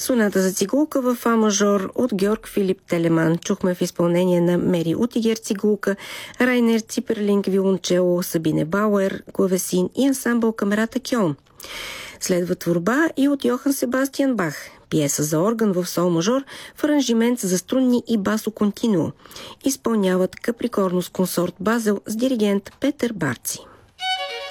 Соната за цигулка в фа мажор от Георг Филип Телеман чухме в изпълнение на Мери Утигер цигулка, Райнер Циперлинг виолончело, Сабине Бауер клавесин и ансамбъл Камерата Кьон. Следва творба и от Йохан Себастиан Бах, пиеса за орган в сол мажор в аранжимент за струнни и басо континуо. Изпълняват Каприкорнус консорт Базел с диригент Петър Барци.